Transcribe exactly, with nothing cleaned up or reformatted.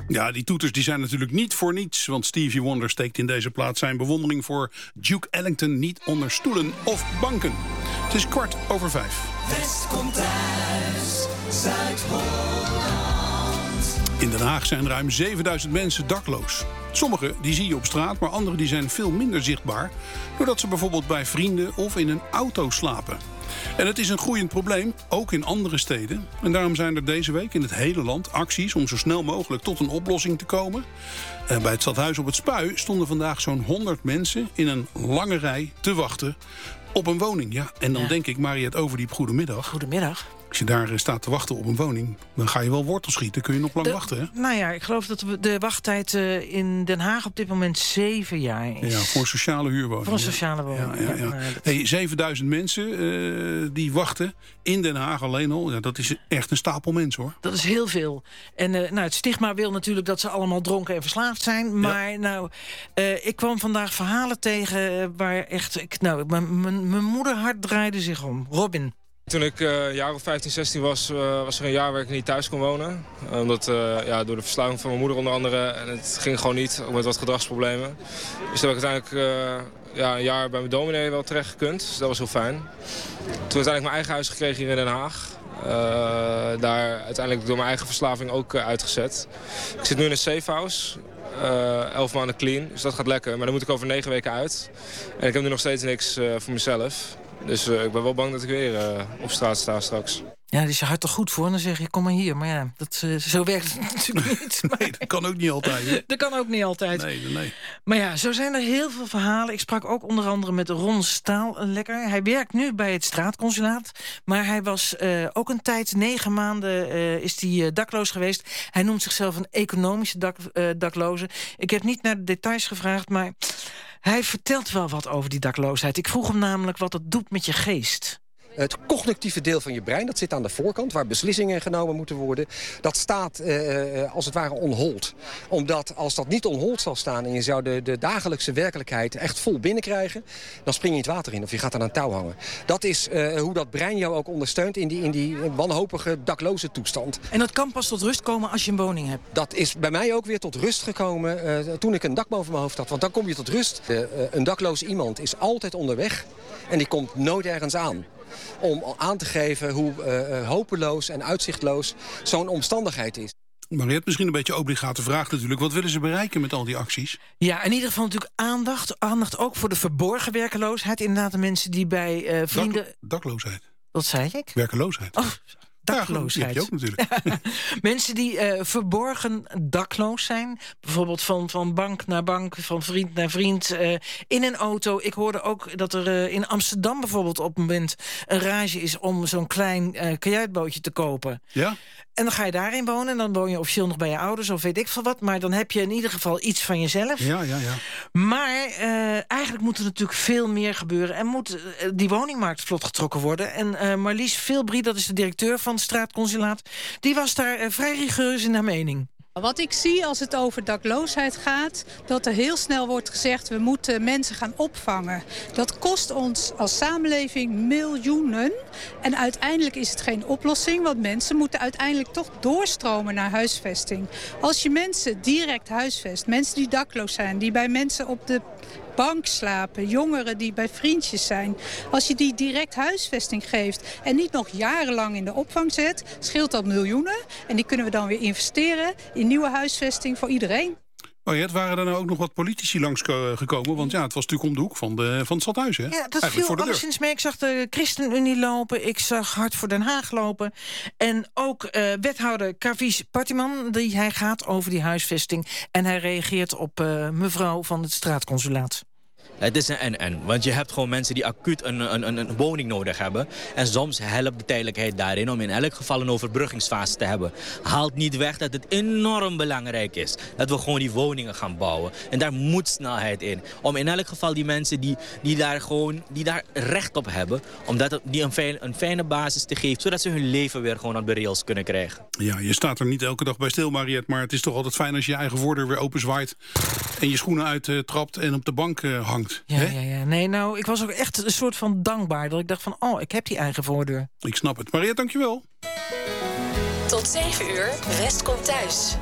Ja, die toeters die zijn natuurlijk niet voor niets. Want Stevie Wonder steekt in deze plaat zijn bewondering voor Duke Ellington niet onder stoelen of banken. Het is kwart over vijf. West komt thuis, Zuid-Holland. In Den Haag zijn ruim zevenduizend mensen dakloos. Sommigen die zie je op straat, maar anderen die zijn veel minder zichtbaar, doordat ze bijvoorbeeld bij vrienden of in een auto slapen. En het is een groeiend probleem, ook in andere steden. En daarom zijn er deze week in het hele land acties om zo snel mogelijk tot een oplossing te komen. En bij het stadhuis op het Spui stonden vandaag zo'n honderd mensen in een lange rij te wachten op een woning. Ja, en dan ja. denk ik, Mariette Overdiep, goedemiddag. Goedemiddag. Als je daar staat te wachten op een woning, dan ga je wel wortel schieten. Kun je nog lang de, wachten, hè? Nou ja, ik geloof dat de wachttijd uh, in Den Haag op dit moment zeven jaar is. Ja, voor een sociale huurwoning. Voor een sociale woning. Ja, ja, ja. Ja, hey, zevenduizend mensen uh, die wachten in Den Haag alleen al. Ja, dat is echt een stapel mensen, hoor. Dat is heel veel. En uh, nou, het stigma wil natuurlijk dat ze allemaal dronken en verslaafd zijn. Maar ja. nou, uh, ik kwam vandaag verhalen tegen waar echt... Ik, nou, mijn moederhart draaide zich om. Robin. Toen ik uh, een jaar of vijftien, zestien was, uh, was er een jaar waar ik niet thuis kon wonen. Uh, omdat, uh, ja, door de verslaving van mijn moeder onder andere. En het ging gewoon niet, ook met wat gedragsproblemen. Dus toen heb ik uiteindelijk uh, ja, een jaar bij mijn dominee wel terecht gekund. Dus dat was heel fijn. Toen uiteindelijk mijn eigen huis gekregen hier in Den Haag. Uh, daar uiteindelijk door mijn eigen verslaving ook uh, uitgezet. Ik zit nu in een safe house. Uh, elf maanden clean, dus dat gaat lekker. Maar dan moet ik over negen weken uit. En ik heb nu nog steeds niks uh, voor mezelf. Dus uh, ik ben wel bang dat ik weer uh, op straat sta straks. Ja, daar is je hart toch goed voor? Dan zeg je, kom maar hier. Maar ja, dat, uh, zo werkt het natuurlijk niet. Maar... Nee, dat kan ook niet altijd. Hè? Dat kan ook niet altijd. Nee, nee. Maar ja, zo zijn er heel veel verhalen. Ik sprak ook onder andere met Ron Staallekker. Hij werkt nu bij het straatconsulaat. Maar hij was uh, ook een tijd, negen maanden, uh, is hij uh, dakloos geweest. Hij noemt zichzelf een economische dak, uh, dakloze. Ik heb niet naar de details gevraagd, maar... Hij vertelt wel wat over die dakloosheid. Ik vroeg hem namelijk wat het doet met je geest. Het cognitieve deel van je brein, dat zit aan de voorkant... waar beslissingen genomen moeten worden. Dat staat uh, als het ware on hold. Omdat als dat niet on hold zal staan... en je zou de, de dagelijkse werkelijkheid echt vol binnenkrijgen... dan spring je het water in of je gaat aan een touw hangen. Dat is uh, hoe dat brein jou ook ondersteunt... in die, in die wanhopige dakloze toestand. En dat kan pas tot rust komen als je een woning hebt? Dat is bij mij ook weer tot rust gekomen uh, toen ik een dak boven mijn hoofd had. Want dan kom je tot rust. Uh, uh, een dakloos iemand is altijd onderweg en die komt nooit ergens aan. Om aan te geven hoe uh, hopeloos en uitzichtloos zo'n omstandigheid is. Mariette, misschien een beetje obligate vraag natuurlijk. Wat willen ze bereiken met al die acties? Ja, in ieder geval natuurlijk aandacht. Aandacht ook voor de verborgen werkeloosheid. Inderdaad, de mensen die bij uh, vrienden... Dak, dakloosheid. Wat zei ik? Werkeloosheid. Oh, dakloosheid. Ja, die heb je ook natuurlijk. Mensen die uh, verborgen dakloos zijn. Bijvoorbeeld van, van bank naar bank, van vriend naar vriend. Uh, in een auto. Ik hoorde ook dat er uh, in Amsterdam bijvoorbeeld op een moment... een rage is om zo'n klein uh, kajuitbootje te kopen. Ja? En dan ga je daarin wonen. En dan woon je officieel nog bij je ouders of weet ik veel wat. Maar dan heb je in ieder geval iets van jezelf. Ja, ja, ja. Maar uh, eigenlijk moet er natuurlijk veel meer gebeuren. En moet uh, die woningmarkt vlot getrokken worden. En uh, Marlies Vilbrie, dat is de directeur van het straatconsulaat... die was daar uh, vrij rigoureus in haar mening. Wat ik zie als het over dakloosheid gaat... dat er heel snel wordt gezegd... we moeten mensen gaan opvangen. Dat kost ons als samenleving miljoenen. En uiteindelijk is het geen oplossing... want mensen moeten uiteindelijk toch doorstromen naar huisvesting. Als je mensen direct huisvest... mensen die dakloos zijn, die bij mensen op de bank slapen... jongeren die bij vriendjes zijn... als je die direct huisvesting geeft... en niet nog jarenlang in de opvang zet... scheelt dat miljoenen. En die kunnen we dan weer investeren... in nieuwe huisvesting voor iedereen. Mariette, waren er nou ook nog wat politici langsgekomen? Want ja, het was natuurlijk om de hoek van, de, van het stadhuis, hè? Ja, dat Eigenlijk viel voor de alleszins mee. Ik zag de ChristenUnie lopen. Ik zag Hart voor Den Haag lopen. En ook uh, wethouder Kavies Partiman, die hij gaat over die huisvesting. En hij reageert op uh, mevrouw van het straatconsulaat. Het is een en-en, want je hebt gewoon mensen die acuut een, een, een woning nodig hebben. En soms helpt de tijdelijkheid daarin om in elk geval een overbruggingsfase te hebben. Haalt niet weg dat het enorm belangrijk is dat we gewoon die woningen gaan bouwen. En daar moet snelheid in. Om in elk geval die mensen die, die, daar, gewoon, die daar recht op hebben, om dat, die een, fijn, een fijne basis te geven, zodat ze hun leven weer gewoon op de rails kunnen krijgen. Ja, je staat er niet elke dag bij stil, Mariette, maar het is toch altijd fijn als je je eigen voordeur weer openzwaait en je schoenen uittrapt en op de bank uh, hangt. Ja, ja, ja. Nee, nou, ik was ook echt een soort van dankbaar. Dat ik dacht van, oh, ik heb die eigen voordeur. Ik snap het. Mariette, dankjewel. Tot zeven uur, West komt thuis.